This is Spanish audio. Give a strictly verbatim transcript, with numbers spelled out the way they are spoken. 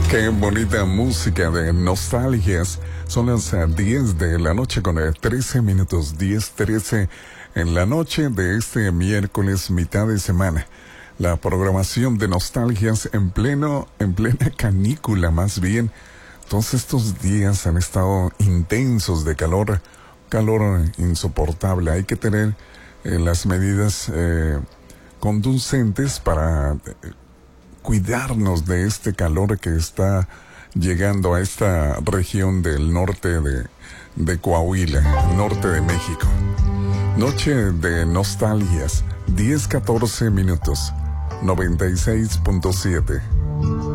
Qué bonita música de nostalgias. Son las eh, diez de la noche con eh, trece minutos, diez trece en la noche de este miércoles, mitad de semana. La programación de nostalgias en pleno, en plena canícula más bien. Todos estos días han estado intensos de calor, calor insoportable. Hay que tener eh, las medidas eh, conducentes para eh, cuidarnos de este calor que está llegando a esta región del norte de, de Coahuila, norte de México. Noche de nostalgias, diez catorce minutos, noventa y seis punto siete.